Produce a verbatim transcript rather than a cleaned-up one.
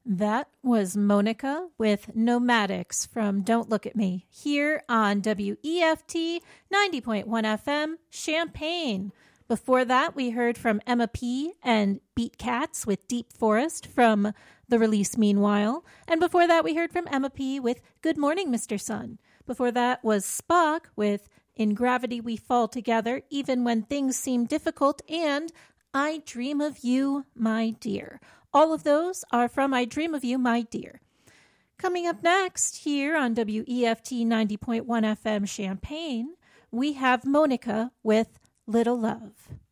That was Monica with Nomadics from Don't Look at Me here on W E F T ninety point one F M, Champaign. Before that, we heard from Emma P. and Beat Cats with Deep Forest from the release Meanwhile. And before that, we heard from Emma P. with Good Morning, Mister Sun. Before that was Spock with In Gravity We Fall Together, Even When Things Seem Difficult, and I Dream of You, My Dear. All of those are from I Dream of You, My Dear. Coming up next here on W E F T ninety point one F M Champaign, we have Monica with Little Love.